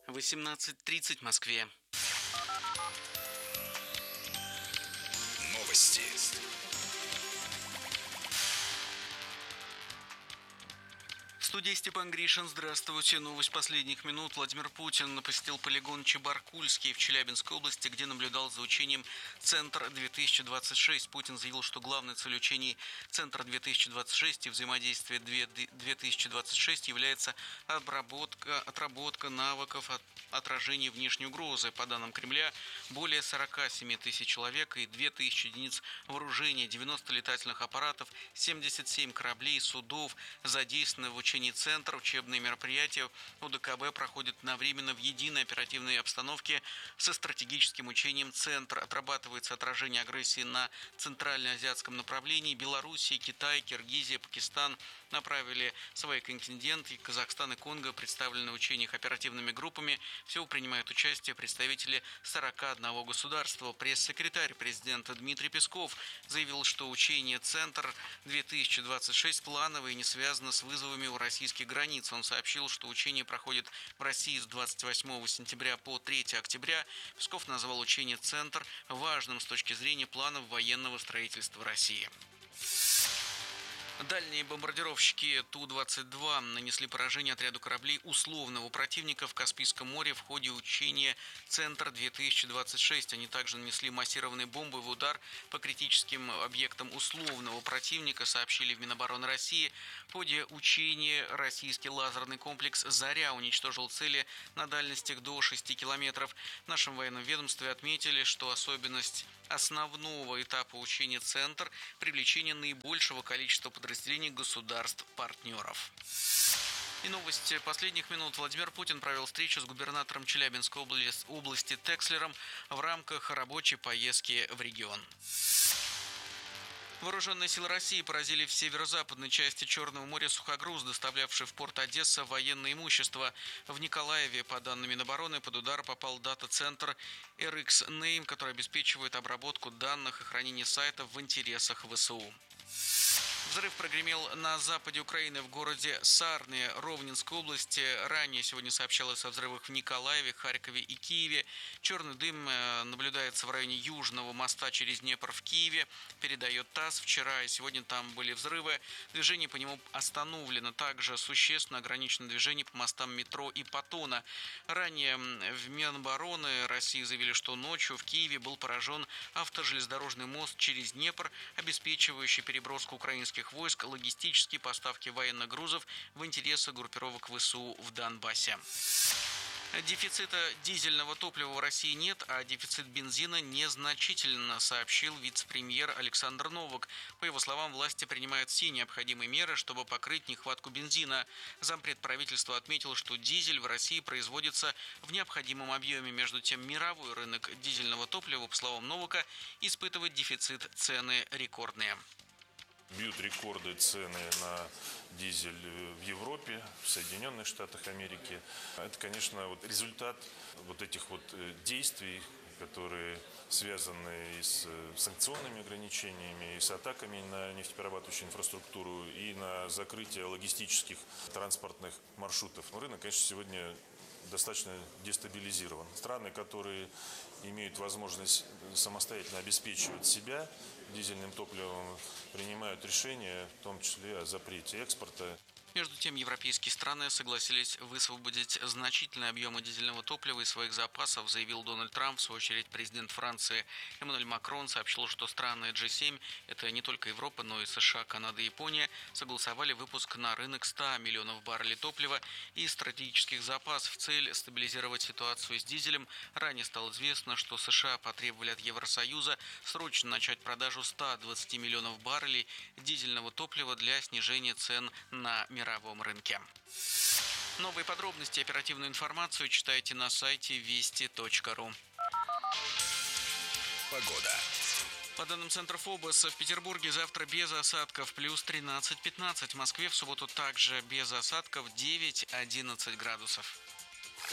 18:30 в Москве. Новости. В студии Степан Гришин. Здравствуйте. Новость последних минут. Владимир Путин посетил полигон Чебаркульский в Челябинской области, где наблюдал за учением «Центр-2026». Путин заявил, что главной целью учений «Центр-2026» и взаимодействия 2026 является отработка навыков отражения внешней угрозы. По данным Кремля, более 47 тысяч человек и 2000 единиц вооружения, 90 летательных аппаратов, 77 кораблей и судов задействованы в учении «Центр». Учебные мероприятия УДКБ проходят одновременно в единой оперативной обстановке со стратегическим учением «Центр». Отрабатывается отражение агрессии на центральноазиатском направлении. Белоруссия, Китай, Киргизия, Пакистан направили свои контингенты. Казахстан и Конго представлены в учениях оперативными группами. Всего принимают участие представители 41 государства. Пресс-секретарь президента Дмитрий Песков заявил, что учение «Центр-2026» плановое и не связано с вызовами у российских границ. Он сообщил, что учение проходит в России с 28 сентября по 3 октября. Песков назвал учение «Центр» важным с точки зрения планов военного строительства России. Дальние бомбардировщики Ту-22 нанесли поражение отряду кораблей условного противника в Каспийском море в ходе учения «Центр-2026». Они также нанесли массированный бомбовый удар по критическим объектам условного противника, сообщили в Минобороны России. В ходе учения российский лазерный комплекс «Заря» уничтожил цели на дальностях до 6 километров. В нашем военном ведомстве отметили, что особенность основного этапа учения «Центр» – привлечение наибольшего количества подразделений государств-партнеров. И новости последних минут. Владимир Путин провел встречу с губернатором Челябинской области Текслером в рамках рабочей поездки в регион. Вооруженные силы России поразили в северо-западной части Черного моря сухогруз, доставлявший в порт Одесса военное имущество. В Николаеве, по данным Минобороны, под удар попал дата-центр RxName, который обеспечивает обработку данных и хранение сайтов в интересах ВСУ. Взрыв прогремел на западе Украины в городе Сарны Ровненской области. Ранее сегодня сообщалось о взрывах в Николаеве, Харькове и Киеве. Черный дым наблюдается в районе Южного моста через Днепр в Киеве, передает ТАСС. Вчера и сегодня там были взрывы. Движение по нему остановлено. Также существенно ограничено движение по мостам метро и Патона. Ранее в Минобороны России заявили, что ночью в Киеве был поражен автожелезнодорожный мост через Днепр, обеспечивающий переброску украинских войск, логистические поставки военных грузов в интересы группировок ВСУ в Донбассе. Дефицита дизельного топлива в России нет, а дефицит бензина незначительно, сообщил вице-премьер Александр Новак. По его словам, власти принимают все необходимые меры, чтобы покрыть нехватку бензина. Зампред правительства отметил, что дизель в России производится в необходимом объеме. Между тем, мировой рынок дизельного топлива, по словам Новака, испытывает дефицит, цены рекордные. Бьют рекорды цены на дизель в Европе, в Соединенных Штатах Америки. Это, конечно, результат этих действий, которые связаны и с санкционными ограничениями, и с атаками на нефтеперерабатывающую инфраструктуру, и на закрытие логистических транспортных маршрутов. Но рынок, конечно, сегодня достаточно дестабилизирован. Страны, которые имеют возможность самостоятельно обеспечивать себя дизельным топливом, принимают решения, в том числе о запрете экспорта. Между тем, европейские страны согласились высвободить значительные объемы дизельного топлива из своих запасов, заявил Дональд Трамп. В свою очередь, президент Франции Эммануэль Макрон сообщил, что страны G7, это не только Европа, но и США, Канада и Япония, согласовали выпуск на рынок 100 миллионов баррелей топлива из стратегических запасов в цель стабилизировать ситуацию с дизелем. Ранее стало известно, что США потребовали от Евросоюза срочно начать продажу 120 миллионов баррелей дизельного топлива для снижения цен на мировом рынке. Новые подробности и оперативную информацию читайте на сайте вести.ру. Погода. По данным Центра ФОБОС, в Петербурге завтра без осадков плюс 13-15. В Москве в субботу также без осадков 9-11 градусов.